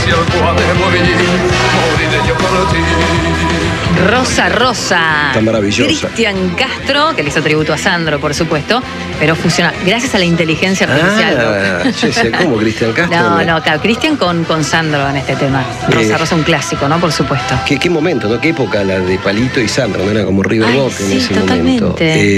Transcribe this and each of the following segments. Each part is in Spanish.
Rosa Rosa. Está maravillosa. Cristian Castro, que le hizo tributo a Sandro, por supuesto, pero funciona gracias a la inteligencia artificial. Yo sé, ¿cómo Cristian Castro? No, claro, Cristian con Sandro en este tema. Rosa Rosa, un clásico, ¿no? Por supuesto. ¿Qué momento, no? ¿Qué época la de Palito y Sandro? ¿No? Era como River Boca en ese momento.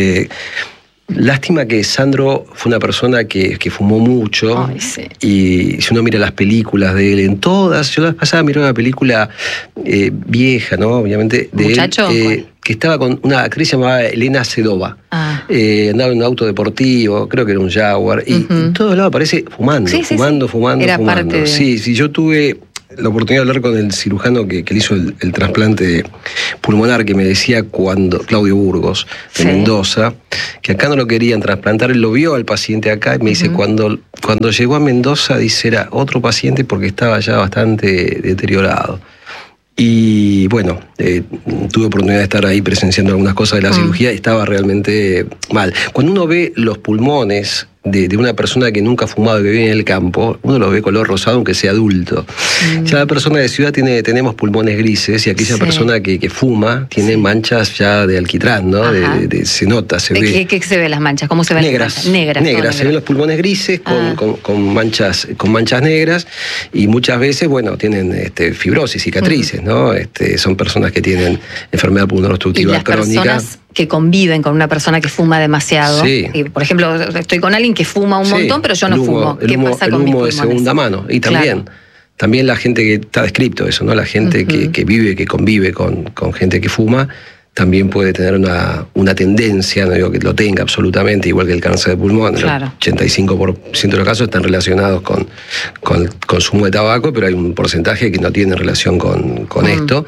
Lástima que Sandro fue una persona que fumó mucho. Ay, sí. Y si uno mira las películas de él, en todas, yo la vez pasada miré una película vieja, ¿no? Obviamente, de ¿Muchacho? él, que estaba con una actriz llamada Elena Sedova. Andaba en un auto deportivo, creo que era un Jaguar, y en todos lados aparece fumando, fumando. Era parte de... Sí, yo tuve la oportunidad de hablar con el cirujano que le hizo el trasplante pulmonar, que me decía Claudio Burgos, de Mendoza, que acá no lo querían trasplantar. Él lo vio al paciente acá y me dice, cuando llegó a Mendoza, dice, era otro paciente porque estaba ya bastante deteriorado. Y bueno, tuve oportunidad de estar ahí presenciando algunas cosas de la cirugía y estaba realmente mal. Cuando uno ve los pulmones de una persona que nunca ha fumado y que vive en el campo, uno lo ve color rosado aunque sea adulto. Ya la persona de ciudad tenemos pulmones grises, y aquella persona que fuma tiene manchas ya de alquitrán, ¿no? Se nota, se ve. ¿Qué se ve las manchas? ¿Cómo se ven? Negras. Negras. Se ven los pulmones grises con manchas negras, y muchas veces, bueno, tienen fibrosis, cicatrices, ¿no? Son personas que tienen enfermedad pulmonar obstructiva crónica. Personas que conviven con una persona que fuma demasiado. Y, por ejemplo, estoy con alguien que fuma un montón, pero yo no fumo. ¿Qué pasa con mis pulmones? El humo de segunda mano. Y también la gente que está descrito eso, ¿no? La gente que convive con gente que fuma, también puede tener una tendencia, no digo que lo tenga absolutamente, igual que el cáncer de pulmón. El 85% de los casos están relacionados con el consumo de tabaco, pero hay un porcentaje que no tiene relación con esto.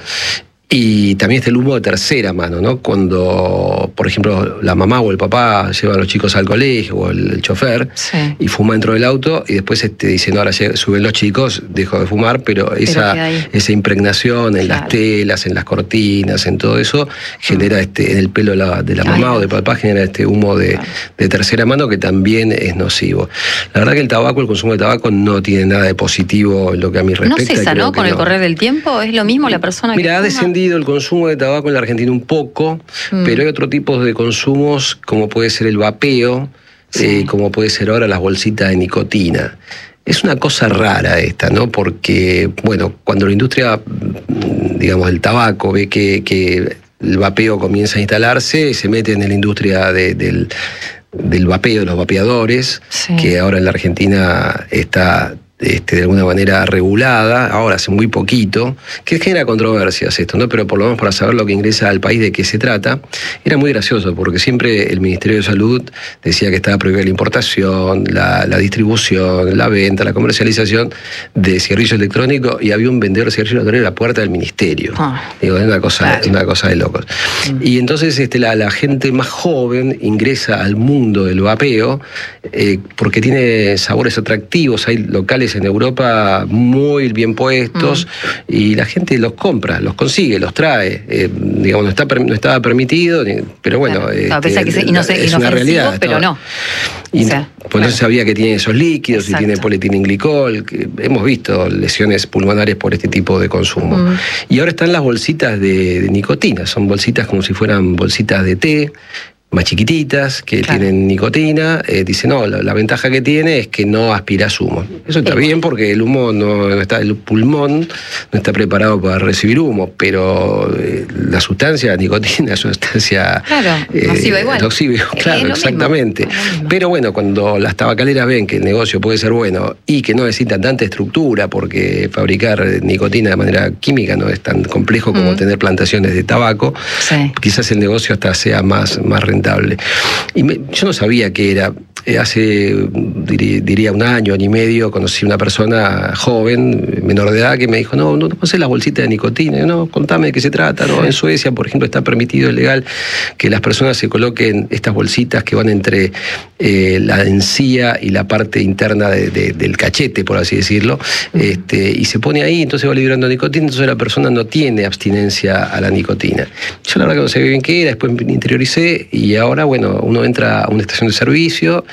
Y también está el humo de tercera mano, ¿no? Cuando, por ejemplo, la mamá o el papá lleva a los chicos al colegio, o el chofer, y fuma dentro del auto, y después dice, no, ahora suben los chicos, dejo de fumar, pero esa impregnación en las telas, en las cortinas, en todo eso, genera en el pelo de la mamá o del papá, genera este humo de tercera mano, que también es nocivo. La verdad que el consumo de tabaco no tiene nada de positivo en lo que a mí respecta. ¿No cesa, no? Con el correr del tiempo, ¿es lo mismo la persona que fuma? Ha descendido el consumo de tabaco en la Argentina un poco, pero hay otro tipo de consumos, como puede ser el vapeo, como puede ser ahora las bolsitas de nicotina. Es una cosa rara esta, ¿no? Porque, bueno, cuando la industria, digamos, del tabaco ve que el vapeo comienza a instalarse, se mete en la industria del vapeo, de los vapeadores, que ahora en la Argentina está de alguna manera regulada, ahora hace muy poquito, que genera controversias esto, ¿no? Pero por lo menos para saber lo que ingresa al país, de qué se trata, era muy gracioso, porque siempre el Ministerio de Salud decía que estaba prohibida la importación, la distribución, la venta, la comercialización de cigarrillos electrónicos, y había un vendedor de cigarrillos electrónicos en la puerta del ministerio. Digo, es una cosa de locos. Y entonces la gente más joven ingresa al mundo del vapeo porque tiene sabores atractivos, hay locales en Europa muy bien puestos, y la gente los compra, los consigue, los trae. Digamos, no estaba permitido, pero bueno, es una realidad. Pero no. Y por eso sabía que tiene esos líquidos, y tiene polietilenglicol, que hemos visto lesiones pulmonares por este tipo de consumo. Y ahora están las bolsitas de nicotina, son bolsitas como si fueran bolsitas de té, más chiquititas, que tienen nicotina. Dice, no, la ventaja que tiene es que no aspiras humo. Eso está bien, porque el humo el pulmón no está preparado para recibir humo, pero la sustancia, la nicotina, es una sustancia nociva igual. Claro, exactamente. Pero bueno, cuando las tabacaleras ven que el negocio puede ser bueno y que no necesitan tanta estructura, porque fabricar nicotina de manera química no es tan complejo como tener plantaciones de tabaco, quizás el negocio hasta sea más rentable. Y yo no sabía qué era. Hace, diría, un año y medio, conocí una persona joven, menor de edad, que me dijo, no sé las bolsitas de nicotina. No, contame de qué se trata. ¿No? En Suecia, por ejemplo, está permitido, es legal, que las personas se coloquen estas bolsitas que van entre la encía y la parte interna del cachete, por así decirlo, y se pone ahí, entonces va liberando nicotina, entonces la persona no tiene abstinencia a la nicotina. Yo la verdad que no sabía bien qué era, después me interioricé, y ahora, bueno, uno entra a una estación de servicio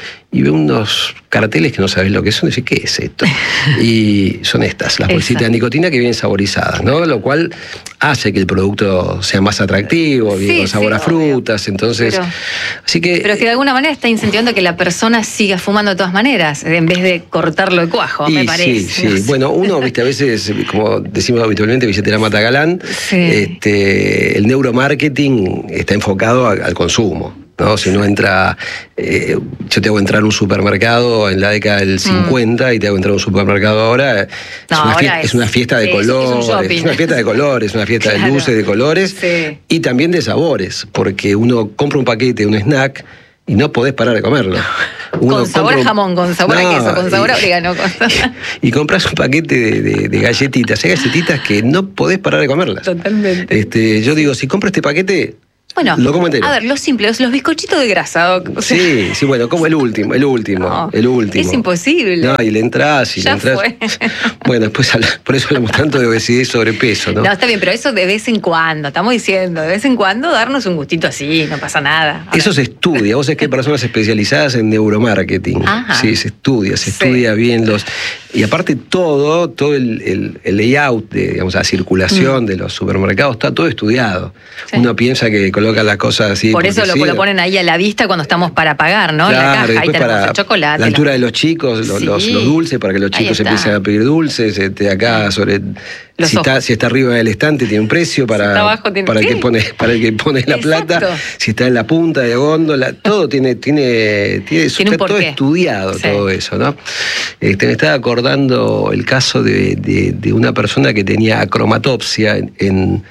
y ve unos carteles que no sabes lo que son, y dice, ¿qué es esto? Y son las bolsitas de nicotina que vienen saborizadas, ¿no? Lo cual hace que el producto sea más atractivo, viene con sabor a frutas, entonces... Pero que de alguna manera está incentivando que la persona siga fumando de todas maneras, en vez de cortarlo de cuajo, me parece. Sí. No sé. Bueno, uno, viste, a veces, como decimos habitualmente, billetera mata galán, el neuromarketing está enfocado al consumo, ¿no? Si uno entra, yo te hago entrar a un supermercado en la década del 50 y te hago entrar a un supermercado ahora, es una fiesta de colores, es una fiesta de colores, una fiesta de luces, de colores y también de sabores, porque uno compra un paquete, un snack, y no podés parar de comerlo. Con sabor a jamón, con sabor a queso, con sabor a orégano. Y compras un paquete de galletitas. Hay galletitas que no podés parar de comerlas. Totalmente. Yo digo, si compro este paquete, bueno, lo como entero. A ver, los simples, los bizcochitos de grasa, Doc. Sí, bueno, como el último. No, es imposible. No, y le entras. Fue. Bueno, después por eso hablamos tanto de obesidad y sobrepeso, ¿no? No, está bien, pero eso de vez en cuando, estamos diciendo, de vez en cuando darnos un gustito así, no pasa nada. Eso se estudia, vos sabés que hay personas especializadas en neuromarketing. Ajá. Sí, se estudia bien los... Y aparte todo el layout, digamos, la circulación de los supermercados, está todo estudiado. Sí. Uno piensa que colocan las cosas así. Por eso lo ponen ahí a la vista cuando estamos para pagar, ¿no? Claro, la caja, ahí tenemos el chocolate. La altura de los chicos, los dulces, para que los chicos empiecen a pedir dulces. Acá sobre... Si está arriba del estante tiene un precio para el que pone la plata. Si está en la punta de góndola, todo tiene todo estudiado, todo eso, ¿no? Me estaba acordando el caso de una persona que tenía acromatopsia en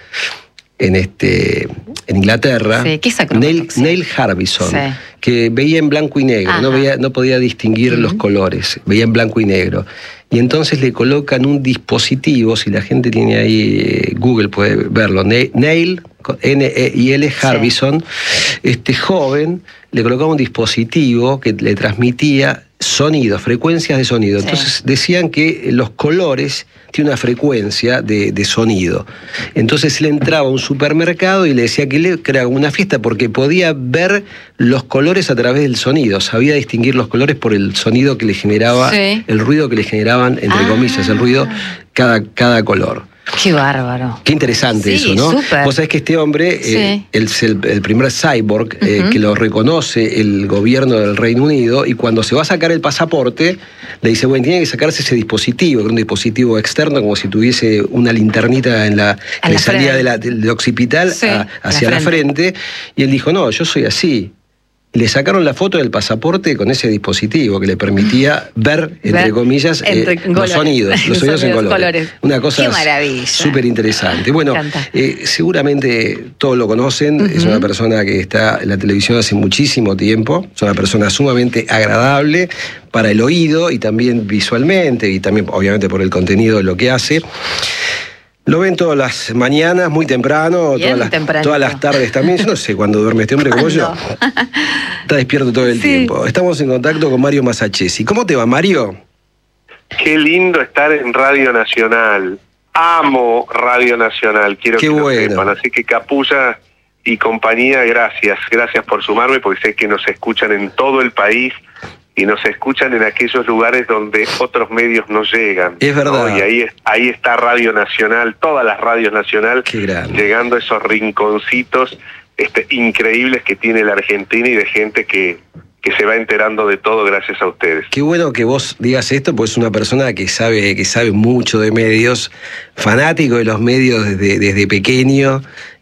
Inglaterra. Sí, ¿qué es acromatopsia? Neil Harbison, que veía en blanco y negro, no podía distinguir los colores, veía en blanco y negro. Y entonces le colocan un dispositivo, si la gente tiene ahí, Google puede verlo, Neil, N-E-I-L, Harbison, este joven le colocaba un dispositivo que le transmitía sonido, frecuencias de sonido. Entonces decían que los colores tienen una frecuencia de sonido. Entonces él entraba a un supermercado y le decía que era una fiesta porque podía ver los colores a través del sonido, sabía distinguir los colores por el sonido que le generaba, el ruido que le generaban, entre comillas, el ruido, cada color. Qué bárbaro. Qué interesante eso, ¿no? Súper. Vos sabés que este hombre es el primer cyborg que lo reconoce el gobierno del Reino Unido, y cuando se va a sacar el pasaporte, le dice, bueno, tiene que sacarse ese dispositivo, que era un dispositivo externo, como si tuviese una linternita que le salía del occipital hacia la frente, y él dijo, no, yo soy así. Le sacaron la foto del pasaporte con ese dispositivo que le permitía ver, entre comillas, los sonidos en colores. Una cosa súper interesante. Bueno, seguramente todos lo conocen, es una persona que está en la televisión hace muchísimo tiempo, es una persona sumamente agradable para el oído y también visualmente, y también obviamente por el contenido de lo que hace. Lo ven todas las mañanas, muy temprano, todas las tardes también. Yo no sé cuándo duerme este hombre como yo. Está despierto todo el tiempo. Estamos en contacto con Mario Masachesi. ¿Cómo te va, Mario? Qué lindo estar en Radio Nacional. Amo Radio Nacional, quiero que lo sepan. Así que Capulla y compañía, gracias por sumarme, porque sé que nos escuchan en todo el país y nos escuchan en aquellos lugares donde otros medios no llegan. Es verdad. ¿no? Y ahí está Radio Nacional, todas las radios Nacional, llegando a esos rinconcitos increíbles que tiene la Argentina y de gente que se va enterando de todo gracias a ustedes. Qué bueno que vos digas esto, pues es una persona que sabe mucho de medios, fanático de los medios desde pequeño.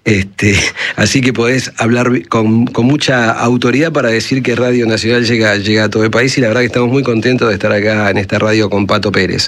Así que podés hablar con mucha autoridad para decir que Radio Nacional llega a todo el país, y la verdad que estamos muy contentos de estar acá en esta radio con Pato Pérez.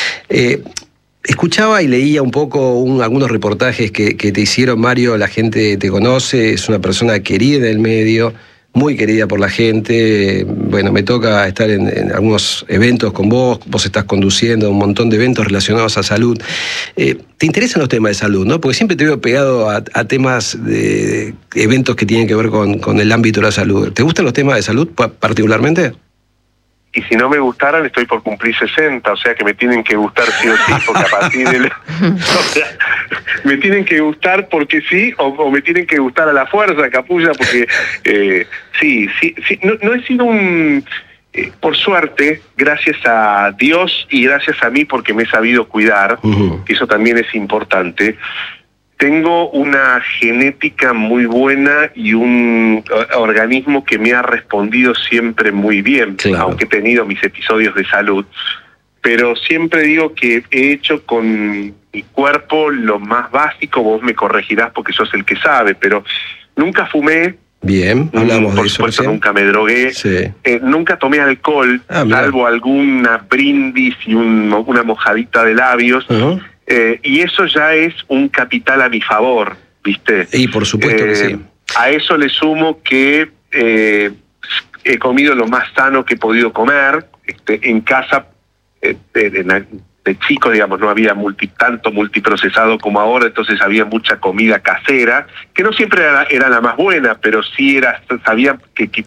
Escuchaba y leía un poco algunos reportajes que te hicieron, Mario. La gente te conoce, es una persona querida del medio, muy querida por la gente. Bueno, me toca estar en algunos eventos con vos estás conduciendo un montón de eventos relacionados a salud. ¿Te interesan los temas de salud, no? Porque siempre te veo pegado a temas de eventos que tienen que ver con el ámbito de la salud. ¿Te gustan los temas de salud particularmente? Y si no me gustaran, estoy por cumplir 60, o sea que me tienen que gustar sí o sí, porque a partir de... O sea, me tienen que gustar porque sí, o me tienen que gustar a la fuerza, Capulla, porque sí, no he sido un por suerte, gracias a Dios y gracias a mí porque me he sabido cuidar, que eso también es importante, tengo una genética muy buena y un organismo que me ha respondido siempre muy bien, aunque he tenido mis episodios de salud. Pero siempre digo que he hecho con mi cuerpo lo más básico, vos me corregirás porque sos el que sabe, pero nunca fumé. Bien, hablamos de eso. Por supuesto, nunca me drogué. Sí. Nunca tomé alcohol, salvo alguna brindis y una mojadita de labios. Y eso ya es un capital a mi favor, ¿viste? Y por supuesto que sí. A eso le sumo que he comido lo más sano que he podido comer. En casa, de chico, digamos, no había tanto multiprocesado como ahora, entonces había mucha comida casera, que no siempre era la más buena, pero sí sabíamos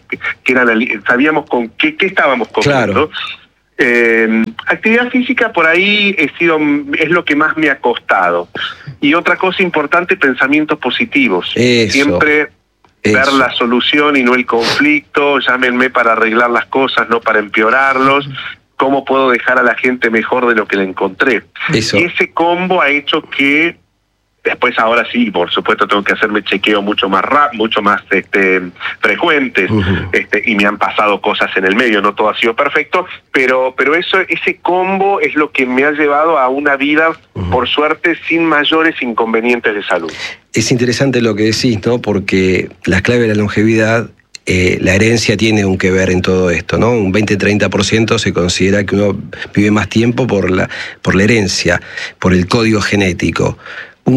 con qué estábamos comiendo. Claro. Actividad física por ahí es lo que más me ha costado. Y otra cosa importante, pensamientos positivos. Siempre ver la solución y no el conflicto. Llámenme para arreglar las cosas, no para empeorarlos. ¿Cómo puedo dejar a la gente mejor de lo que la encontré? Eso. Y ese combo ha hecho que después, ahora sí, por supuesto, tengo que hacerme chequeo mucho más frecuentes, y me han pasado cosas en el medio, no todo ha sido perfecto, pero ese combo es lo que me ha llevado a una vida, por suerte, sin mayores inconvenientes de salud. Es interesante lo que decís, ¿no? Porque la clave de la longevidad, la herencia tiene un que ver en todo esto, ¿no? Un 20-30% se considera que uno vive más tiempo por la herencia, por el código genético. Un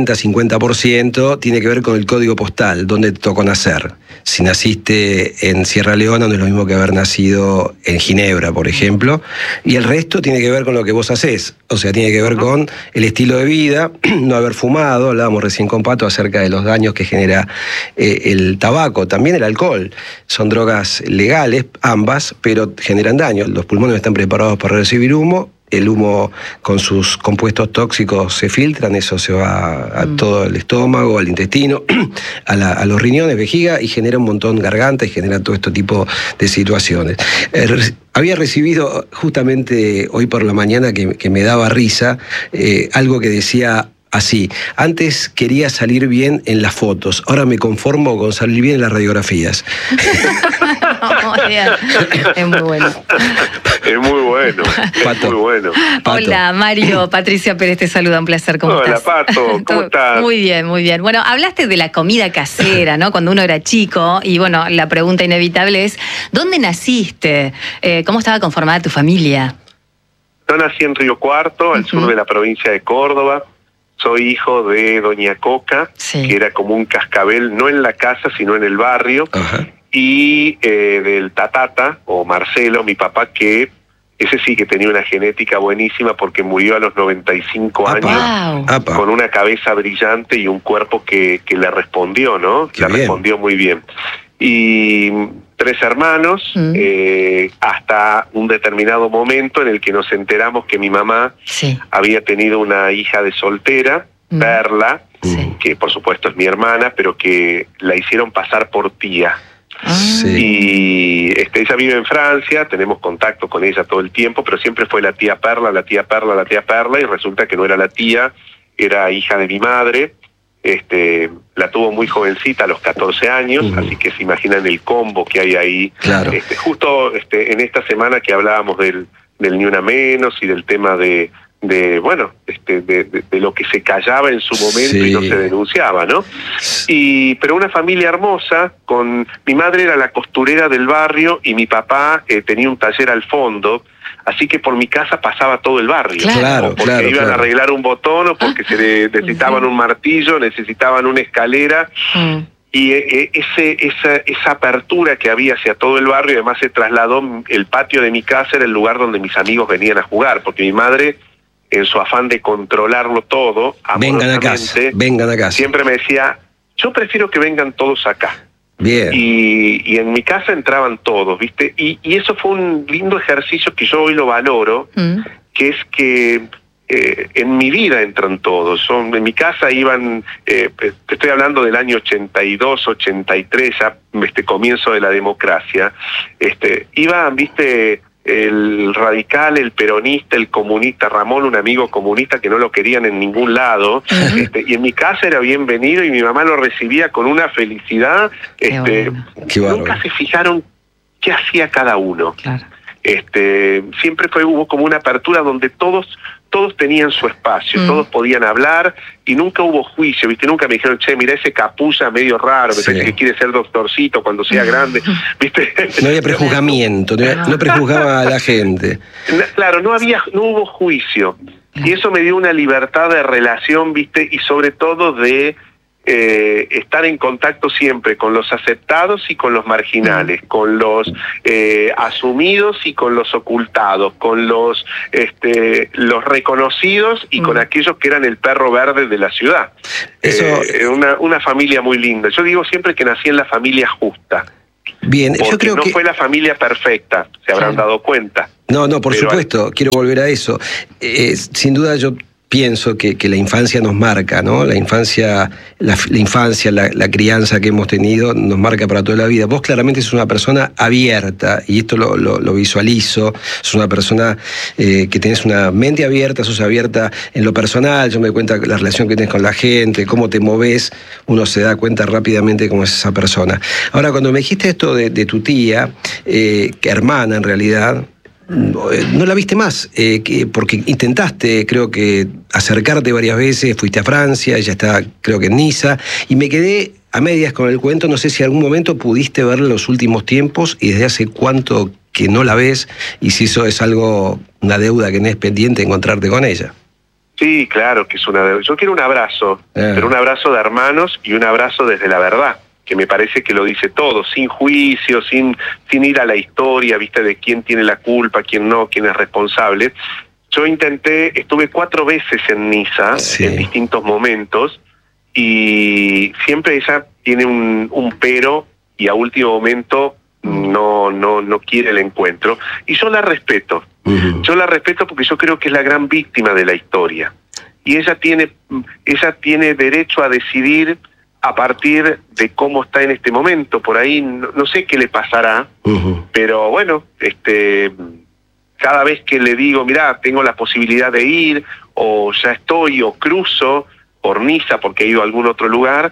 40-50% tiene que ver con el código postal, donde te tocó nacer. Si naciste en Sierra Leona no es lo mismo que haber nacido en Ginebra, por ejemplo. Y el resto tiene que ver con lo que vos hacés. O sea, tiene que ver con el estilo de vida, no haber fumado. Hablábamos recién con Pato acerca de los daños que genera el tabaco, también el alcohol. Son drogas legales, ambas, pero generan daño. Los pulmones están preparados para recibir humo. El humo con sus compuestos tóxicos se filtran, eso se va a todo el estómago, al intestino, a los riñones, vejiga, y genera un montón garganta y genera todo este tipo de situaciones. Había recibido justamente hoy por la mañana que me daba risa, algo que decía así: antes quería salir bien en las fotos, ahora me conformo con salir bien en las radiografías. Muy bien. Es muy bueno. Es muy bueno. Pato. Es muy bueno. Pato. Hola, Mario. Patricia Pérez te saluda. Un placer. ¿Cómo estás? Hola, Pato. ¿Cómo estás? Muy bien, muy bien. Bueno, hablaste de la comida casera, ¿no? Cuando uno era chico. Y bueno, la pregunta inevitable es: ¿dónde naciste? ¿Cómo estaba conformada tu familia? Yo nací en Río Cuarto, al sur de la provincia de Córdoba. Soy hijo de Doña Coca, que era como un cascabel, no en la casa, sino en el barrio. Y del Tatata, o Marcelo, mi papá, que ese sí que tenía una genética buenísima porque murió a los 95 años, con una cabeza brillante y un cuerpo que le respondió, ¿no? Le respondió muy bien. Y 3 hermanos, hasta un determinado momento en el que nos enteramos que mi mamá había tenido una hija de soltera, Perla, que por supuesto es mi hermana, pero que la hicieron pasar por tía. Y ella vive en Francia, tenemos contacto con ella todo el tiempo, pero siempre fue la tía Perla, la tía Perla, la tía Perla, y resulta que no era la tía, era hija de mi madre. La tuvo muy jovencita, a los 14 años, así que se imaginan el combo que hay ahí. Claro. Justo en esta semana que hablábamos del Ni Una Menos y del tema de lo que se callaba en su momento y no se denunciaba, ¿no? Pero una familia hermosa, mi madre era la costurera del barrio y mi papá tenía un taller al fondo, así que por mi casa pasaba todo el barrio. Porque iban a arreglar un botón, o porque se necesitaban un martillo, necesitaban una escalera. Y esa apertura que había hacia todo el barrio, además se trasladó, el patio de mi casa era el lugar donde mis amigos venían a jugar, porque mi madre, en su afán de controlarlo todo, vengan a casa, siempre me decía: yo prefiero que vengan todos acá. Bien. Y en mi casa entraban todos, ¿viste? Y eso fue un lindo ejercicio que yo hoy lo valoro, que es que en mi vida entran todos. En mi casa iban, te estoy hablando del año 82, 83, ya comienzo de la democracia, iban, viste, el radical, el peronista, el comunista, Ramón, un amigo comunista que no lo querían en ningún lado, y en mi casa era bienvenido y mi mamá lo recibía con una felicidad. Nunca se fijaron qué hacía cada uno. Claro. Siempre hubo como una apertura donde todos tenían su espacio, todos podían hablar y nunca hubo juicio, ¿viste? Nunca me dijeron, che, mira ese capulla medio raro, me parece que quiere ser doctorcito cuando sea grande, ¿viste? No había prejuzgamiento, no prejuzgaba a la gente. Claro, no hubo juicio. Y eso me dio una libertad de relación, ¿viste? Y sobre todo de estar en contacto siempre con los aceptados y con los marginales, con los asumidos y con los ocultados, con los reconocidos y con aquellos que eran el perro verde de la ciudad. Una familia muy linda. Yo digo siempre que nací en la familia justa. Bien, porque yo creo no que fue la familia perfecta, se habrán dado cuenta. No, por supuesto, quiero volver a eso. Sin duda yo pienso que la infancia nos marca, ¿no? La infancia, la crianza que hemos tenido nos marca para toda la vida. Vos claramente sos una persona abierta, y esto lo visualizo. Sos una persona que tenés una mente abierta, sos abierta en lo personal. Yo me doy cuenta de la relación que tenés con la gente, cómo te movés, uno se da cuenta rápidamente cómo es esa persona. Ahora, cuando me dijiste esto de tu tía, que hermana en realidad, no la viste más, porque intentaste, creo que, acercarte varias veces, fuiste a Francia, ella está, creo que en Niza, y me quedé a medias con el cuento. No sé si algún momento pudiste verla en los últimos tiempos y desde hace cuánto que no la ves, y si eso es una deuda que tenés pendiente, encontrarte con ella. Sí, claro que es una deuda. Yo quiero un abrazo, pero un abrazo de hermanos y un abrazo desde la verdad, que me parece que lo dice todo, sin juicio, sin ir a la historia, viste, de quién tiene la culpa, quién no, quién es responsable. Yo estuve 4 veces en Niza, en distintos momentos, y siempre ella tiene un pero, y a último momento no quiere el encuentro, y yo la respeto. Yo la respeto porque yo creo que es la gran víctima de la historia, y ella tiene derecho a decidir a partir de cómo está en este momento. Por ahí no sé qué le pasará, pero bueno, cada vez que le digo, mirá, tengo la posibilidad de ir, o ya estoy, o cruzo por Niza porque he ido a algún otro lugar,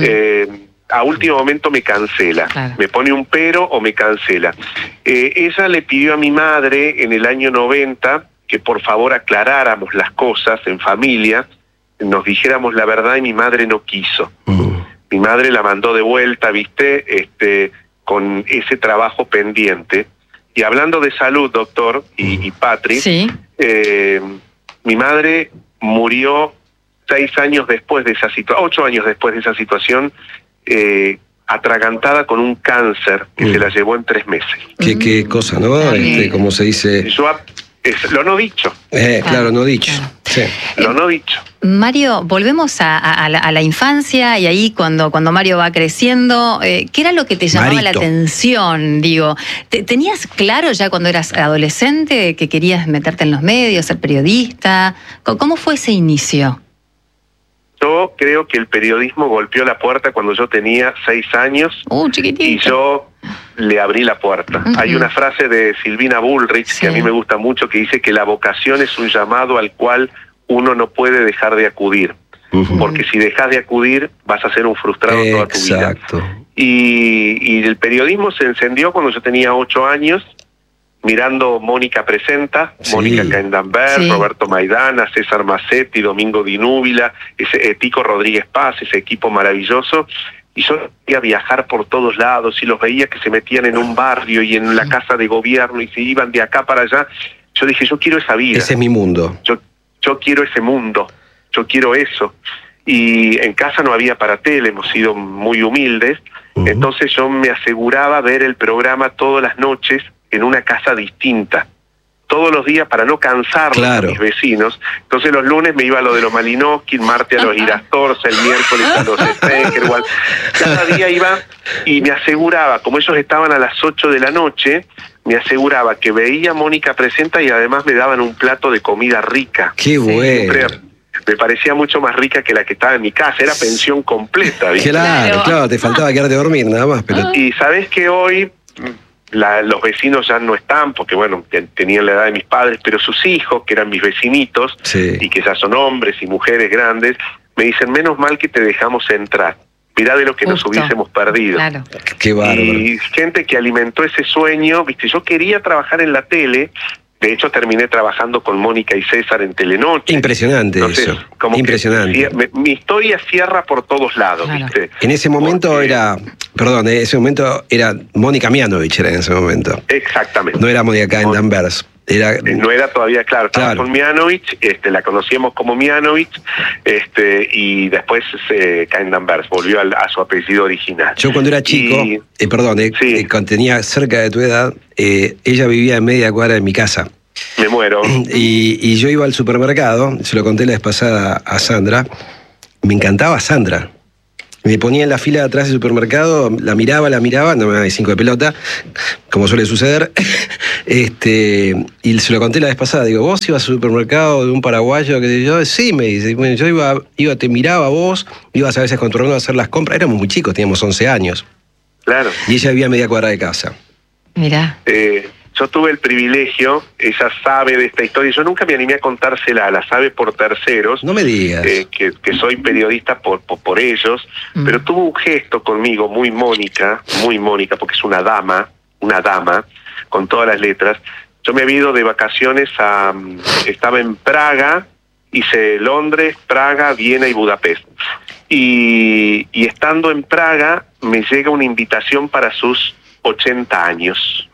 a último momento me cancela, me pone un pero o me cancela. Ella le pidió a mi madre en el año 90 que por favor aclaráramos las cosas en familia, nos dijéramos la verdad, y mi madre no quiso. Mi madre la mandó de vuelta, viste, con ese trabajo pendiente. Y hablando de salud, doctor y Patri, mi madre murió 6 años después de esa situación, 8 años después de esa situación, atragantada con un cáncer que se la llevó en 3 meses. Qué cosa, ¿no? Como se dice. Lo no dicho. Claro, no dicho. Claro. Sí. Lo no dicho. Mario, volvemos a la infancia, y ahí cuando Mario va creciendo, ¿qué era lo que te llamaba la atención? Digo, ¿tenías claro ya cuando eras adolescente que querías meterte en los medios, ser periodista? ¿Cómo fue ese inicio? Yo creo que el periodismo golpeó la puerta cuando yo tenía 6 años. Chiquitito. Y yo le abrí la puerta. Hay una frase de Silvina Bullrich que a mí me gusta mucho, que dice que la vocación es un llamado al cual uno no puede dejar de acudir. Porque si dejas de acudir, vas a ser un frustrado toda tu vida. Y el periodismo se encendió cuando yo tenía 8 años, mirando Mónica Presenta, Mónica Caendamber, Roberto Maidana, César Massetti, Domingo Di Núbila, Tico Rodríguez Paz, ese equipo maravilloso. Y yo quería viajar por todos lados, y los veía que se metían en un barrio y en la casa de gobierno y se iban de acá para allá. Yo dije, yo quiero esa vida. Ese es mi mundo. Yo quiero ese mundo, yo quiero eso. Y en casa no había para tele, hemos sido muy humildes. Entonces yo me aseguraba ver el programa todas las noches en una casa distinta, todos los días, para no cansarlos a mis vecinos. Entonces los lunes me iba a lo de los Malinowski, el martes a los Irastorza, el miércoles a los Steckerwald. Cada día iba y me aseguraba, como ellos estaban a las 8 de la noche, me aseguraba que veía Mónica Presenta y además me daban un plato de comida rica. ¡Qué bueno! Me parecía mucho más rica que la que estaba en mi casa, era pensión completa, ¿viste? Claro, te faltaba quedarte a dormir nada más. Pero... Y sabés que hoy los vecinos ya no están, porque bueno, tenían la edad de mis padres, pero sus hijos, que eran mis vecinitos, y que ya son hombres y mujeres grandes, me dicen, menos mal que te dejamos entrar. Mirá de lo que nos hubiésemos perdido. Claro. Qué bárbaro. Y gente que alimentó ese sueño, ¿viste? Yo quería trabajar en la tele. De hecho, terminé trabajando con Mónica y César en Telenoche. Impresionante. Entonces, eso. Impresionante. Mi historia cierra por todos lados, ¿viste? En ese momento ese momento era Mónica Mianovich, era en ese momto. Exactamente. No era Mónica Caen-Danvers. No era todavía, claro, estaba con Mianovich, la conocíamos como Mianovich, y después Caen-Danvers volvió a su apellido original. Yo cuando era chico, cuando tenía cerca de tu edad, ella vivía en media cuadra de mi casa. Me muero. Y yo iba al supermercado, se lo conté la vez pasada a Sandra, me encantaba Sandra. Me ponía en la fila de atrás del supermercado, la miraba, no me daba 5 de pelota, como suele suceder. Y se lo conté la vez pasada, digo, ¿vos ibas al supermercado de un paraguayo? Que yo, sí, me dice, bueno, yo te miraba vos, ibas a veces con tu hermano a hacer las compras, éramos muy chicos, teníamos 11 años. Claro. Y ella vivía a media cuadra de casa. Mirá. Yo tuve el privilegio, ella sabe de esta historia, yo nunca me animé a contársela, la sabe por terceros. No me digas. Que soy periodista por ellos, pero tuvo un gesto conmigo muy Mónica, porque es una dama, con todas las letras. Yo me había ido de vacaciones estaba en Praga, hice Londres, Praga, Viena y Budapest. Y estando en Praga, me llega una invitación para sus 80 años.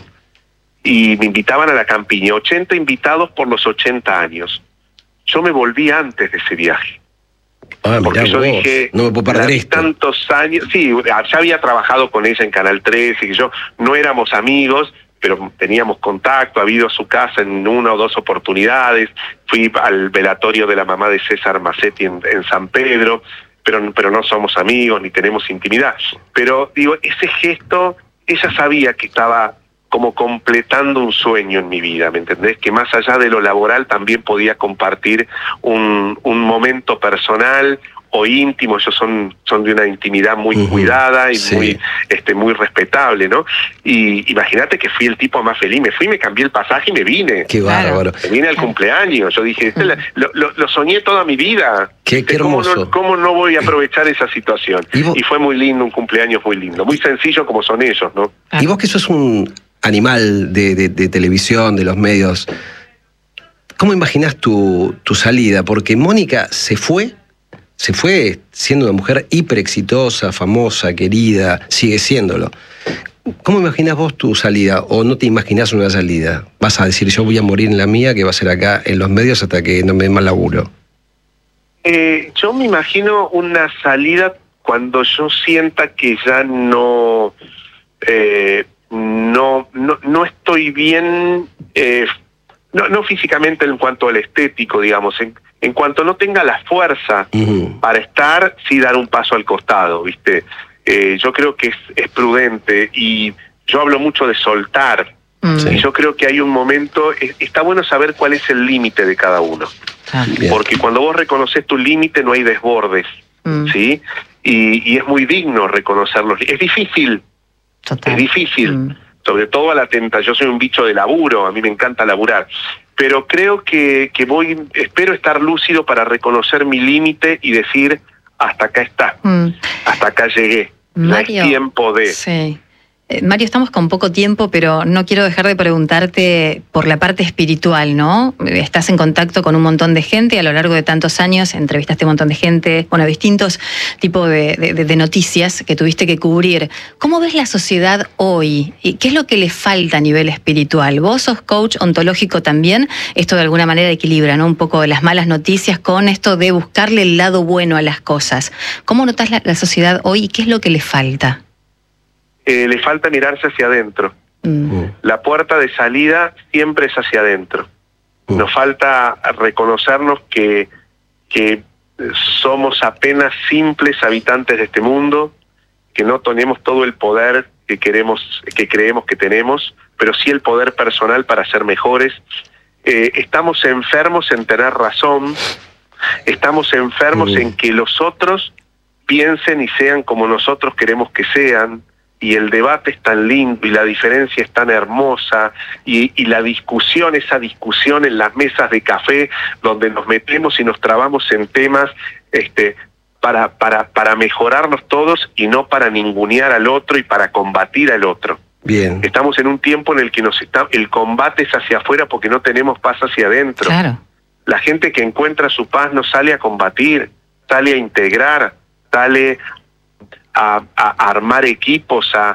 Y me invitaban a la campiña, 80 invitados por los 80 años. Yo me volví antes de ese viaje. Porque yo dije, no me puedo perder esto. Tantos años, sí, ya había trabajado con ella en Canal 13, y yo no éramos amigos, pero teníamos contacto, había ido a su casa en 1 o 2 oportunidades, fui al velatorio de la mamá de César Massetti en San Pedro, pero no somos amigos ni tenemos intimidad. Pero digo, ese gesto, ella sabía que estaba como completando un sueño en mi vida, ¿me entendés? Que más allá de lo laboral también podía compartir un momento personal o íntimo. Ellos son de una intimidad muy cuidada y muy respetable, ¿no? Y imagínate que fui el tipo más feliz. Me fui, me cambié el pasaje y me vine. Qué bárbaro. Me vine al cumpleaños. Yo dije, lo soñé toda mi vida. Qué hermoso. ¿Cómo no voy a aprovechar esa situación? Y fue muy lindo, un cumpleaños muy lindo. Muy sencillo como son ellos, ¿no? Y vos que sos un animal de televisión, de los medios, ¿cómo imaginás tu salida? Porque Mónica se fue siendo una mujer hiper exitosa, famosa, querida, sigue siéndolo. ¿Cómo imaginás vos tu salida? ¿O no te imaginás una salida? ¿Vas a decir, yo voy a morir en la mía, que va a ser acá en los medios hasta que no me den más laburo? Yo me imagino una salida cuando yo sienta que ya no estoy bien, no físicamente en cuanto al estético, digamos, en cuanto no tenga la fuerza para estar, sí dar un paso al costado, ¿viste? Yo creo que es prudente, y yo hablo mucho de soltar, y yo creo que hay un momento, está bueno saber cuál es el límite de cada uno, porque cuando vos reconoces tu límite no hay desbordes, ¿sí? Y es muy digno reconocerlos. Es difícil. Total. Es difícil, sobre todo a la tentación. Yo soy un bicho de laburo, a mí me encanta laburar, pero creo que espero estar lúcido para reconocer mi límite y decir, hasta acá está, hasta acá llegué, Mario, ya es tiempo de... Sí. Mario, estamos con poco tiempo, pero no quiero dejar de preguntarte por la parte espiritual, ¿no? Estás en contacto con un montón de gente a lo largo de tantos años, entrevistaste a un montón de gente, bueno, distintos tipos de noticias que tuviste que cubrir. ¿Cómo ves la sociedad hoy? ¿Y qué es lo que le falta a nivel espiritual? Vos sos coach ontológico también, esto de alguna manera equilibra, ¿no? Un poco las malas noticias con esto de buscarle el lado bueno a las cosas. ¿Cómo notás la sociedad hoy y qué es lo que le falta? Le falta mirarse hacia adentro. La puerta de salida siempre es hacia adentro. Nos falta reconocernos que somos apenas simples habitantes de este mundo, que no tenemos todo el poder que creemos que tenemos, pero sí el poder personal para ser mejores. Estamos enfermos en tener razón, estamos enfermos en que los otros piensen y sean como nosotros queremos que sean, y el debate es tan lindo y la diferencia es tan hermosa, y la discusión, esa discusión en las mesas de café donde nos metemos y nos trabamos en temas para mejorarnos todos y no para ningunear al otro y para combatir al otro. Bien. Estamos en un tiempo en el que el combate es hacia afuera porque no tenemos paz hacia adentro. Claro. La gente que encuentra su paz no sale a combatir, sale a integrar, sale a armar equipos, a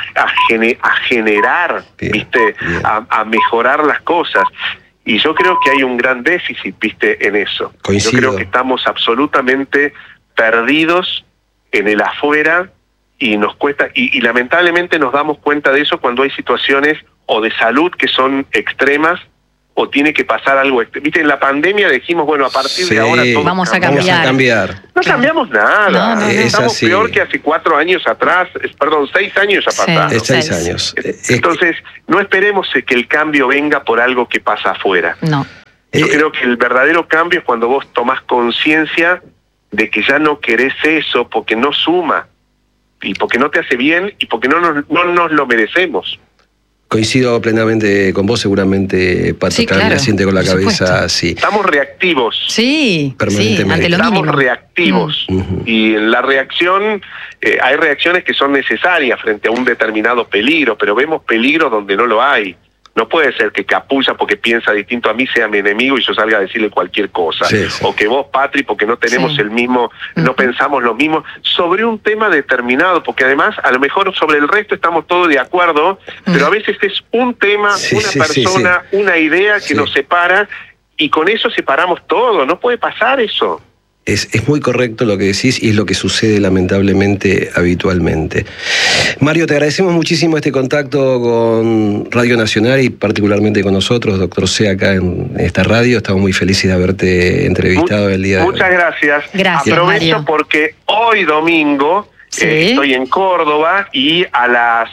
generar, bien, ¿viste? Bien. A mejorar las cosas. Y yo creo que hay un gran déficit, ¿viste? En eso. Coincido. Yo creo que estamos absolutamente perdidos en el afuera y nos cuesta, y lamentablemente nos damos cuenta de eso cuando hay situaciones o de salud que son extremas o tiene que pasar algo. Viste, en la pandemia dijimos, bueno, a partir de ahora todos vamos a cambiar. No cambiamos nada. No. Estamos peor que hace 4 años atrás, 6 años ha pasado. Sí, 6 años. Entonces, no esperemos que el cambio venga por algo que pasa afuera. No. Yo creo que el verdadero cambio es cuando vos tomás conciencia de que ya no querés eso porque no suma, y porque no te hace bien, y porque no nos lo merecemos. Coincido plenamente con vos, seguramente Pato Sí, claro, me siente con la cabeza supuesto. así. Estamos reactivos. Sí, Permanentemente. ante lo Estamos mínimo. reactivos. Y en la reacción, hay reacciones que son necesarias frente a un determinado peligro, pero vemos peligros donde no lo hay. No puede ser que Capulla, porque piensa distinto a mí, sea mi enemigo y yo salga a decirle cualquier cosa. Sí. O que vos, Patri, porque no tenemos Sí. el mismo, no pensamos lo mismo sobre un tema determinado, porque además a lo mejor sobre el resto estamos todos de acuerdo, pero a veces es un tema, una persona, una idea que nos separa, y con eso separamos todo. No puede pasar eso. Es muy correcto lo que decís y es lo que sucede lamentablemente habitualmente. Mario, te agradecemos muchísimo este contacto con Radio Nacional y particularmente con nosotros, Doctor C, acá en esta radio. Estamos muy felices de haberte entrevistado el día de hoy. Muchas gracias. Gracias, Aprovecho Mario. porque hoy domingo estoy en Córdoba y a las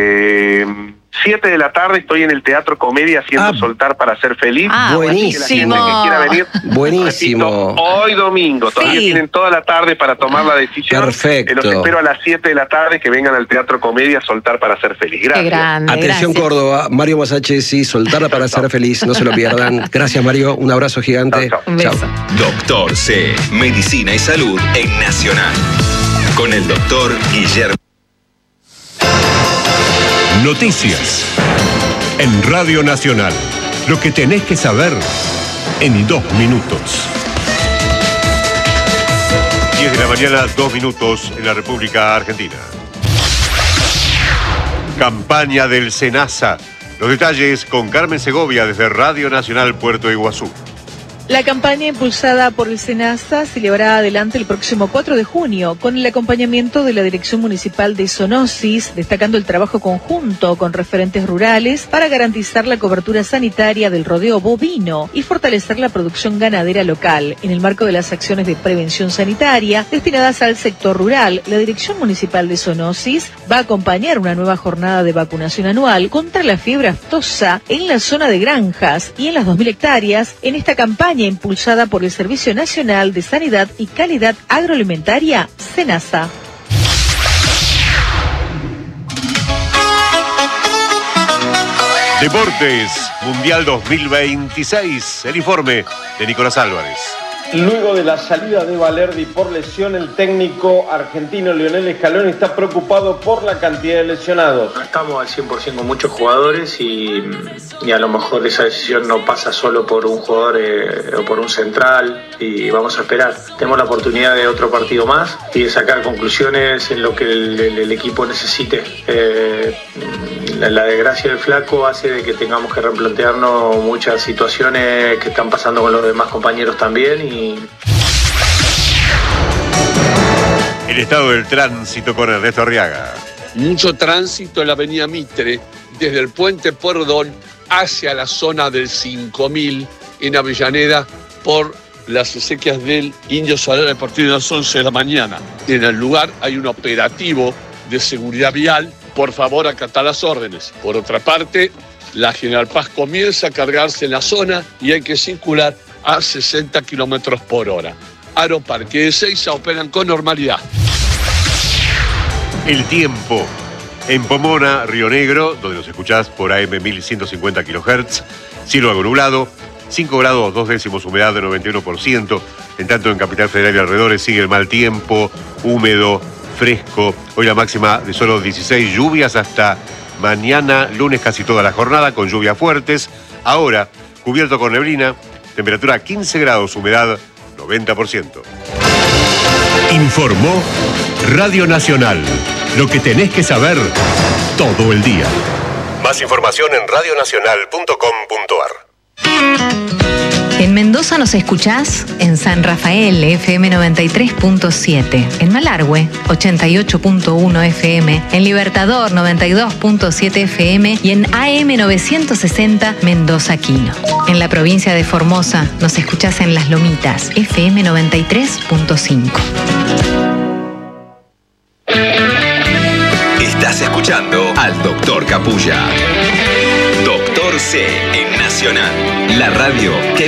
7 de la tarde estoy en el Teatro Comedia haciendo Soltar para ser feliz. Buenísimo. Que la gente que quiera venir, Buenísimo. repito, hoy domingo. Todavía tienen toda la tarde para tomar la decisión. Perfecto. Los espero a las 7 de la tarde que vengan al Teatro Comedia a Soltar para ser feliz. Gracias. Qué grande. Atención, gracias. Córdoba, Mario Masachesi, Soltarla para ser feliz, no se lo pierdan. Gracias, Mario, un abrazo gigante. Chau, chau. Un beso. Doctor C, Medicina y Salud en Nacional. Con el doctor Guillermo. Noticias en Radio Nacional. Lo que tenés que saber en 2 minutos. 10 de la mañana, 2 minutos en la República Argentina. Campaña del SENASA. Los detalles con Carmen Segovia desde Radio Nacional Puerto Iguazú. La campaña impulsada por el SENASA se llevará adelante el próximo 4 de junio con el acompañamiento de la Dirección Municipal de Zoonosis, destacando el trabajo conjunto con referentes rurales para garantizar la cobertura sanitaria del rodeo bovino y fortalecer la producción ganadera local. En el marco de las acciones de prevención sanitaria destinadas al sector rural, la Dirección Municipal de Zoonosis va a acompañar una nueva jornada de vacunación anual contra la fiebre aftosa en la zona de granjas y en las 2.000 hectáreas en esta campaña impulsada por el Servicio Nacional de Sanidad y Calidad Agroalimentaria, SENASA. Deportes, Mundial 2026. El informe de Nicolás Álvarez. Luego de la salida de Valerdi por lesión, el técnico argentino Lionel Scaloni está preocupado por la cantidad de lesionados. No estamos al 100% con muchos jugadores y a lo mejor esa decisión no pasa solo por un jugador o por un central, y vamos a esperar. Tenemos la oportunidad de otro partido más y de sacar conclusiones en lo que el equipo necesite. La desgracia del flaco hace de que tengamos que replantearnos muchas situaciones que están pasando con los demás compañeros también. El estado del tránsito con Ernesto Arriaga. Mucho tránsito en la avenida Mitre, desde el puente Pueyrredón hacia la zona del 5000 en Avellaneda, por las exequias del Indio Solar a partir de las 11 de la mañana. En el lugar hay un operativo de seguridad vial por favor acatá las órdenes. Por otra parte, la General Paz comienza a cargarse en la zona y hay que circular a 60 kilómetros por hora. Aeroparque de Ezeiza operan con normalidad. El tiempo. En Pomona, Río Negro, donde nos escuchás por AM 1150 kHz, cielo algo nublado, 5 grados 2 décimos, humedad de 91%. En tanto, en Capital Federal y alrededores sigue el mal tiempo, húmedo, fresco. Hoy la máxima de solo 16, lluvias hasta mañana, lunes, casi toda la jornada, con lluvias fuertes. Ahora, cubierto con neblina, temperatura 15 grados, humedad 90%. Informó Radio Nacional. Lo que tenés que saber todo el día. Más información en radionacional.com.ar. En Mendoza nos escuchás en San Rafael, FM 93.7, en Malargüe, 88.1 FM, en Libertador, 92.7 FM y en AM 960 Mendoza Quino. En la provincia de Formosa nos escuchás en Las Lomitas, FM 93.5. Estás escuchando al Dr. Capulla. Dr. C en Nacional, la radio que